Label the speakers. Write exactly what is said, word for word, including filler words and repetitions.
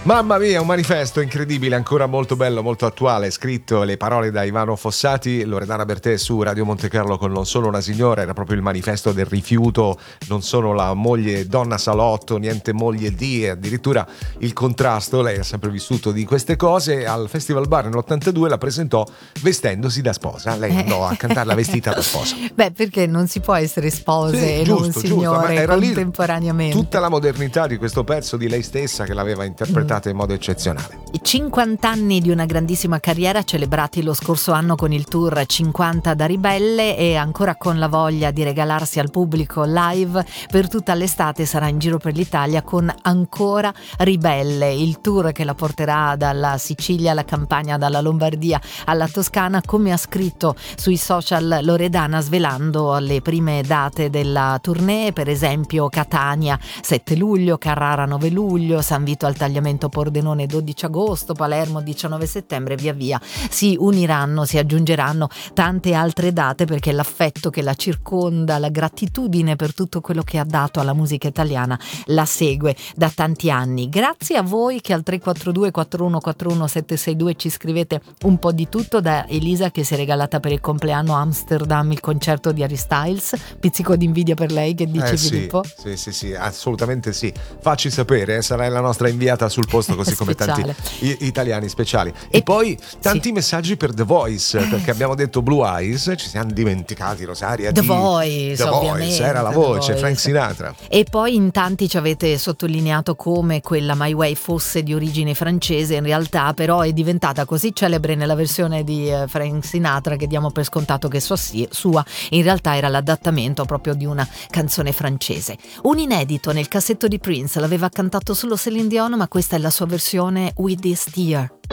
Speaker 1: Mamma mia, un manifesto incredibile, ancora molto bello, molto attuale, scritto le parole da Ivano Fossati, Loredana Bertè su Radio Montecarlo con Non sono una signora, era proprio il manifesto del rifiuto, non sono la moglie donna salotto, niente moglie di, addirittura il contrasto, lei ha sempre vissuto di queste cose, al Festival Bar nell'ottantadue la presentò vestendosi da sposa, lei andò a cantarla vestita da sposa.
Speaker 2: Beh, perché non si può essere spose
Speaker 1: Sì,
Speaker 2: e
Speaker 1: giusto,
Speaker 2: non
Speaker 1: giusto,
Speaker 2: signore
Speaker 1: ma era lì
Speaker 2: contemporaneamente.
Speaker 1: tutta la modernità di questo pezzo di lei stessa che l'aveva interpretato in modo eccezionale.
Speaker 2: cinquanta anni di una grandissima carriera celebrati lo scorso anno con il tour cinquanta da Ribelle, e ancora con la voglia di regalarsi al pubblico live per tutta l'estate sarà in giro per l'Italia con Ancora Ribelle, il tour che la porterà dalla Sicilia alla Campania, dalla Lombardia alla Toscana, come ha scritto sui social Loredana, svelando le prime date della tournée, per esempio Catania sette luglio, Carrara nove luglio, San Vito al Tagliamento Pordenone dodici agosto, Palermo diciannove settembre, via via si uniranno, si aggiungeranno tante altre date, perché l'affetto che la circonda, la gratitudine per tutto quello che ha dato alla musica italiana la segue da tanti anni. Grazie a voi che al tre quattro due quattro uno quattro uno sette sei due ci scrivete un po' di tutto, da Elisa che si è regalata per il compleanno a Amsterdam il concerto di Harry Styles, pizzico d'invidia per lei, che dice
Speaker 1: eh,
Speaker 2: Filippo?
Speaker 1: Sì, sì, sì, sì, assolutamente sì. Facci sapere, eh, sarai la nostra inviata sul posto, così come tanti i- italiani speciali. E, e poi tanti sì. messaggi per The Voice, perché abbiamo detto Blue Eyes, ci siamo dimenticati Rosaria
Speaker 2: The
Speaker 1: di
Speaker 2: Voice,
Speaker 1: The Voice, era la voce, Frank Sinatra.
Speaker 2: E poi in tanti ci avete sottolineato come quella My Way fosse di origine francese, in realtà però è diventata così celebre nella versione di Frank Sinatra che diamo per scontato che sua, sua in realtà era l'adattamento proprio di una canzone francese. Un inedito nel cassetto di Prince, l'aveva cantato solo Celine Dion, ma questa è la sua versione With This Tear.